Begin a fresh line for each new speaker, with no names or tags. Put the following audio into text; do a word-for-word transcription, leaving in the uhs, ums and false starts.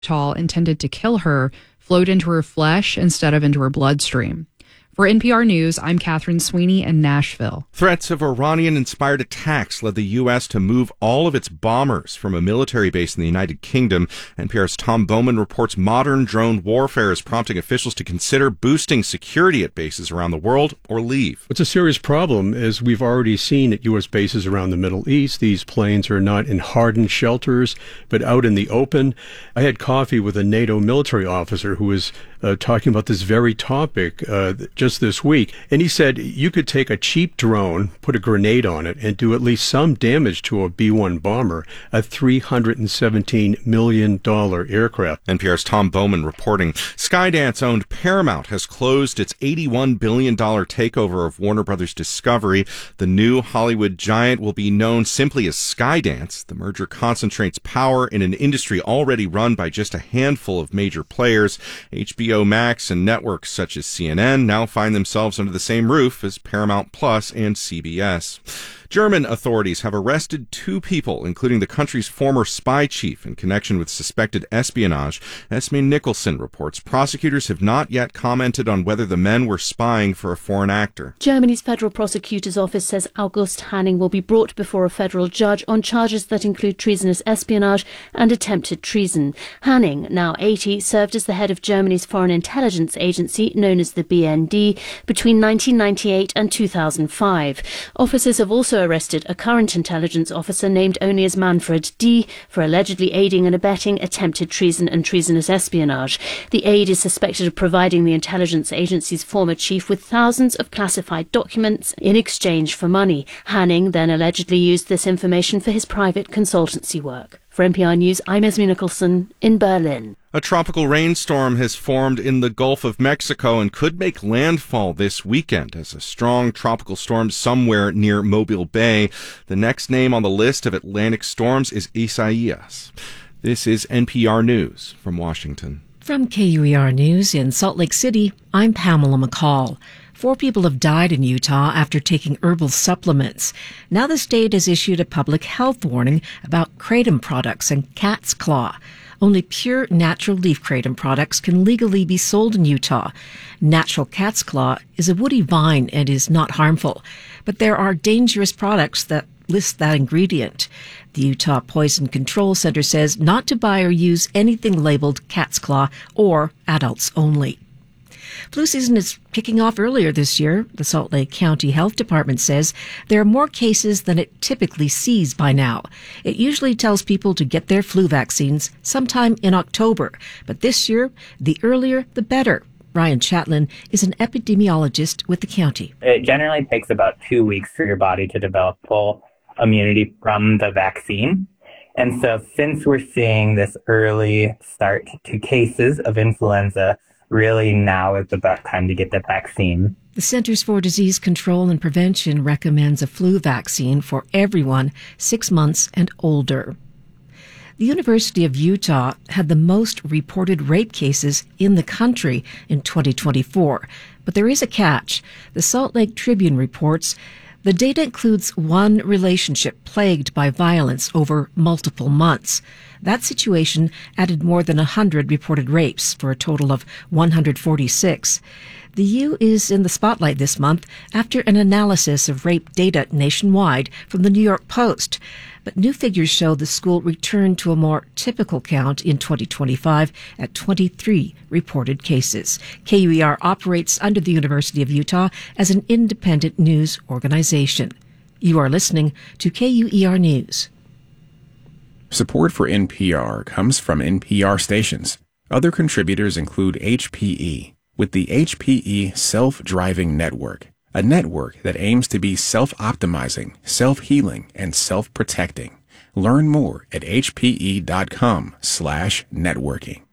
Utah intended to kill her flowed into her flesh instead of into her bloodstream. For N P R News, I'm Catherine Sweeney in Nashville.
Threats of Iranian-inspired attacks led the U S to move all of its bombers from a military base in the United Kingdom. N P R's Tom Bowman reports modern drone warfare is prompting officials to consider boosting security at bases around the world or leave.
What's a serious problem is we've already seen at U S bases around the Middle East, these planes are not in hardened shelters, but out in the open. I had coffee with a NATO military officer who was uh, talking about this very topic uh, just this week. And he said you could take a cheap drone, put a grenade on it, and do at least some damage to a B one bomber, a three hundred seventeen million dollars aircraft.
N P R's Tom Bowman reporting. Skydance-owned Paramount has closed its eighty-one billion dollars takeover of Warner Brothers Discovery. The new Hollywood giant will be known simply as Skydance. The merger concentrates power in an industry already run by just a handful of major players. H B O Max and networks such as C N N now find themselves under the same roof as Paramount Plus and C B S. German authorities have arrested two people, including the country's former spy chief, in connection with suspected espionage. Esme Nicholson reports prosecutors have not yet commented on whether the men were spying for a foreign actor.
Germany's Federal Prosecutor's Office says August Hanning will be brought before a federal judge on charges that include treasonous espionage and attempted treason. Hanning, now eighty, served as the head of Germany's foreign intelligence agency, known as the B N D, between nineteen ninety-eight and two thousand five. Officers have also arrested a current intelligence officer named only as Manfred D. for allegedly aiding and abetting attempted treason and treasonous espionage. The aide is suspected of providing the intelligence agency's former chief with thousands of classified documents in exchange for money. Hanning then allegedly used this information for his private consultancy work. For N P R News, I'm Esme Nicholson in Berlin.
A tropical rainstorm has formed in the Gulf of Mexico and could make landfall this weekend as a strong tropical storm somewhere near Mobile Bay. The next name on the list of Atlantic storms is Isaias. This is N P R News from Washington.
From K U E R News in Salt Lake City, I'm Pamela McCall. Four people have died in Utah after taking herbal supplements. Now the state has issued a public health warning about kratom products and cat's claw. Only pure natural leaf kratom products can legally be sold in Utah. Natural cat's claw is a woody vine and is not harmful, but there are dangerous products that list that ingredient. The Utah Poison Control Center says not to buy or use anything labeled cat's claw or adults only. Flu season is kicking off earlier this year. The Salt Lake County Health Department says there are more cases than it typically sees by now. It usually tells people to get their flu vaccines sometime in October, but this year, the earlier, the better. Ryan Chatlin is an epidemiologist with the county.
It generally takes about two weeks for your body to develop full immunity from the vaccine. And so since we're seeing this early start to cases of influenza, really now is the best time to get the vaccine.
The Centers for Disease Control and Prevention recommends a flu vaccine for everyone six months and older. The University of Utah had the most reported rape cases in the country in twenty twenty-four. But there is a catch. The Salt Lake Tribune reports the data includes one relationship plagued by violence over multiple months. That situation added more than one hundred reported rapes for a total of one hundred forty-six. The U is in the spotlight this month after an analysis of rape data nationwide from the New York Post. But new figures show the school returned to a more typical count in twenty twenty-five at twenty-three reported cases. K U E R operates under the University of Utah as an independent news organization. You are listening to K U E R News.
Support for N P R comes from N P R stations. Other contributors include H P E, with the H P E Self-Driving Network, a network that aims to be self-optimizing, self-healing, and self-protecting. Learn more at hpe.com slash networking.